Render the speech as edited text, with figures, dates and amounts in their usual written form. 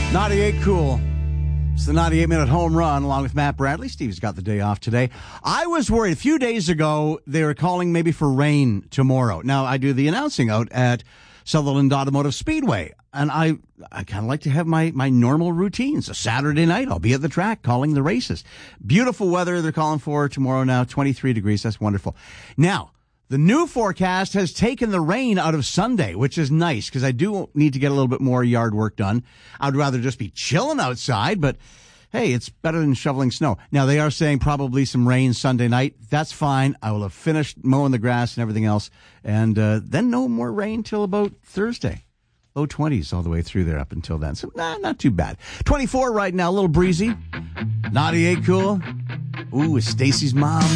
98 Cool. It's the 98-minute home run along with Matt Bradley. Steve's got the day off today. I was worried. A few days ago, they were calling maybe for rain tomorrow. Now, I do the announcing out at Sutherland Automotive Speedway, and I kind of like to have my normal routines. A Saturday night, I'll be at the track calling the races. Beautiful weather they're calling for tomorrow now, 23 degrees. That's wonderful. Now, the new forecast has taken the rain out of Sunday, which is nice because I do need to get a little bit more yard work done. I'd rather just be chilling outside, but hey, it's better than shoveling snow. Now, they are saying probably some rain Sunday night. That's fine. I will have finished mowing the grass and everything else, and then no more rain till about Thursday. Low 20s all the way through there up until then. So, not too bad. 24 right now, a little breezy. 98 Cool. Ooh, it's Stacy's mom.